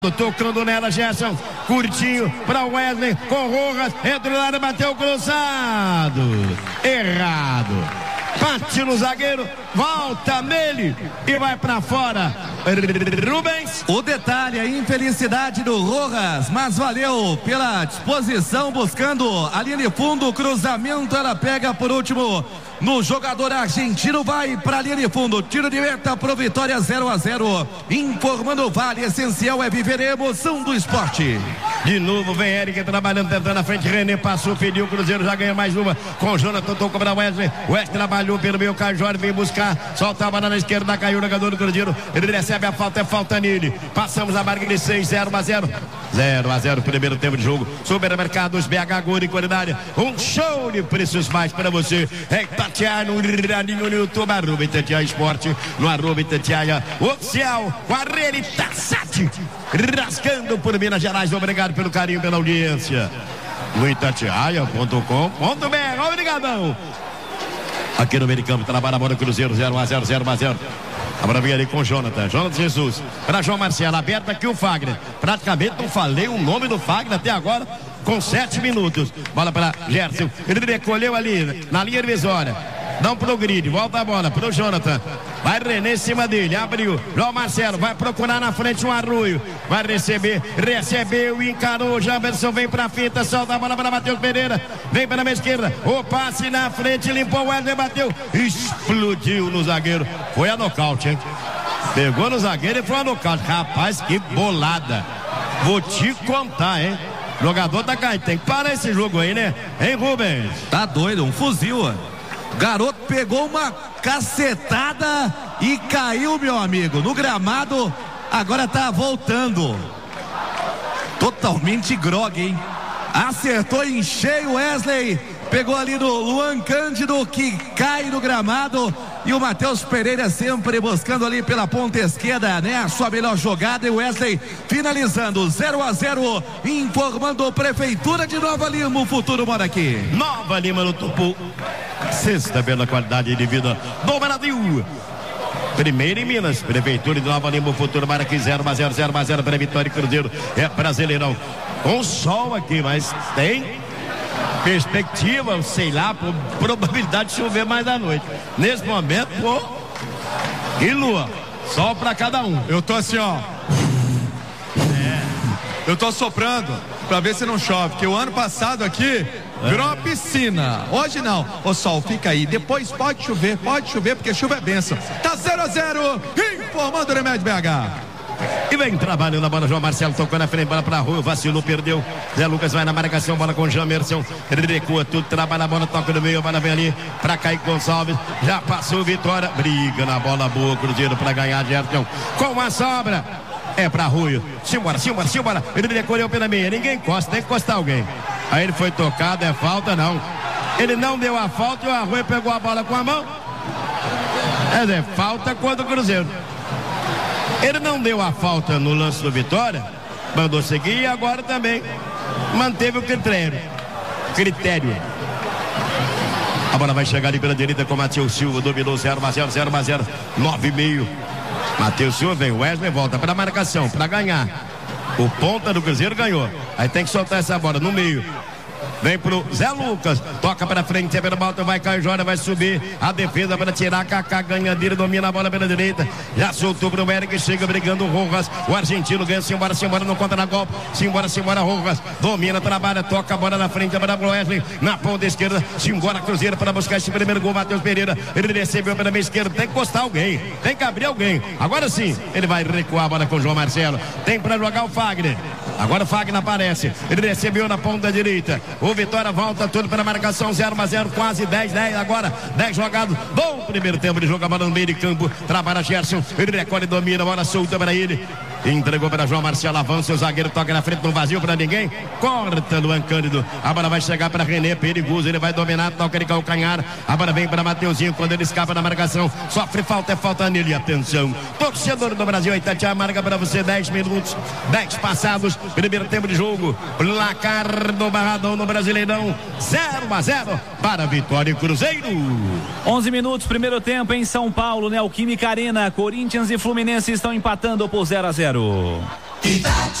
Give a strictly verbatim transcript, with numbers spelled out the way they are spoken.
Tocando nela, Gerson, curtinho para Wesley, com Rojas, entra na área, bateu cruzado, errado, bate no zagueiro, volta nele e vai para fora. Rubens. O detalhe, a infelicidade do Rojas, mas valeu pela disposição, buscando a linha de fundo, o cruzamento, ela pega por último no jogador argentino, vai para a linha de fundo, tiro de meta pro Vitória, zero a zero, informando o Vale, essencial é viver a emoção do esporte. De novo vem Eric trabalhando, tentando na frente, René passou, pediu, o Cruzeiro já ganha mais uma, com Jonathan, tocou para Wesley, Wesley trabalhou pelo meio, Cajor vem buscar, solta a bola na esquerda, caiu o jogador do Cruzeiro, ele recebe a falta, é falta nele, passamos a marca de seis, zero a zero, zero a zero, primeiro tempo de jogo, Supermercados B H, Guri, Culinária, um show de preços mais para você, é Itatiaia no radinho no YouTube, arroba Itatiaia Esporte, no arroba Itatiaia Oficial, com a Rene Tassati, rascando por Minas Gerais, obrigado pelo carinho, pela audiência, no itatiaia ponto com ponto b r, obrigadão. Aqui no meio de campo, trabalha a bola, Cruzeiro, zero a zero, zero a zero. Agora vem ali com o Jonathan, Jonathan Jesus, para João Marcelo, aberto aqui o Fagner, praticamente não falei o nome do Fagner até agora, com sete minutos, bola para Gerson, ele recolheu ali, na linha divisória, dá um pro grid, volta a bola pro Jonathan, vai René em cima dele, abriu, João Marcelo, vai procurar na frente um Arroio, vai receber, recebeu, encarou, Jamerson vem pra fita, solta a bola para Matheus Pereira, vem para a esquerda, o passe na frente, limpou o Wesley, bateu, explodiu no zagueiro, foi a nocaute, hein? Pegou no zagueiro e foi a nocaute, rapaz, que bolada, vou te contar, hein? Jogador tá caindo, tem que parar esse jogo aí, né? Hein, Rubens? Tá doido, um fuzil, garoto pegou uma cacetada e caiu, meu amigo, no gramado, agora tá voltando, totalmente grogue, hein? Acertou em cheio Wesley, pegou ali do Luan Cândido, que cai no gramado, e o Matheus Pereira sempre buscando ali pela ponta esquerda, né? A sua melhor jogada, e o Wesley finalizando, zero a zero, informando Prefeitura de Nova Lima, o futuro mora aqui. Nova Lima no topo, sexta pela qualidade de vida do Brasil. Primeiro em Minas, Prefeitura de Nova Lima, o futuro mora aqui, zero a zero, zero a zero para Vitória e Cruzeiro, é Brasileirão. Com sol aqui, mas tem perspectiva, sei lá, por probabilidade de chover mais à noite. Nesse momento, pô, e lua, sol pra cada um. Eu tô assim, ó. É. Eu tô soprando pra ver se não chove, porque o ano passado aqui virou uma piscina. Hoje não. Ô sol, fica aí. Depois pode chover, pode chover, porque chuva é bênção. Tá zero a zero, informando o Remédio B H. E vem trabalhando a bola, João Marcelo tocou na frente, bola pra rua, vacilou, perdeu. Zé Lucas vai na marcação, bola com o Jamerson, recua tudo, trabalha a bola, toca no meio, a bola vem ali pra Kaique Gonçalves, já passou Vitória, briga na bola boa, Cruzeiro pra ganhar, Gerson, com a sobra, é pra Rui, simbora, simbora, simbora, ele recolheu pela meia, ninguém encosta, tem que encostar alguém. Aí ele foi tocado, é falta não, ele não deu a falta e o Arroio pegou a bola com a mão, é, é falta contra o Cruzeiro. Ele não deu a falta no lance do Vitória, mandou seguir e agora também manteve o critério. Critério. A bola vai chegar ali pela direita com o Matheus Silva, dominou zero a zero, zero a zero, nove e meio. Matheus Silva vem, Wesley volta para a marcação, para ganhar. O ponta do Cruzeiro ganhou. Aí tem que soltar essa bola no meio. Vem pro Zé Lucas, toca para frente, é pela volta, vai cair, Jora, vai subir, a defesa para tirar, Kaká ganha dele, domina a bola pela direita, já soltou pro Eric, chega brigando o Rojas, o argentino ganha, simbora, simbora, não conta na golpe, simbora, simbora, Rojas, domina, trabalha, toca a bola na frente, para o Wesley, na ponta esquerda, simbora, Cruzeiro para buscar esse primeiro gol, Matheus Pereira, ele recebeu pela meia esquerda, tem que encostar alguém, tem que abrir alguém, agora sim, ele vai recuar a bola com o João Marcelo, tem para jogar o Fagner, agora o Fagner aparece, ele recebeu na ponta direita, o Vitória volta tudo para a marcação, zero a zero, quase dez, dez agora, dez jogados, bom primeiro tempo de jogo, a bola no meio de campo, trabalha Gerson, ele recolhe, domina, a bola solta para ele, entregou para João Marcelo, avança, o zagueiro toca na frente, não vazio para ninguém, corta Luan Cândido, a bola vai chegar para René, perigoso, ele vai dominar, toca de calcanhar, a bola vem para Mateuzinho, quando ele escapa da marcação, sofre falta, é falta nele, atenção, torcedor do Brasil, Itatiaia marca para você, dez minutos, dez passados, primeiro tempo de jogo, placar do Barradão no Brasileirão, zero a zero para Vitória e Cruzeiro. onze minutos, primeiro tempo em São Paulo, Neoquímica Arena, Corinthians e Fluminense estão empatando por zero a zero. Itatiaia.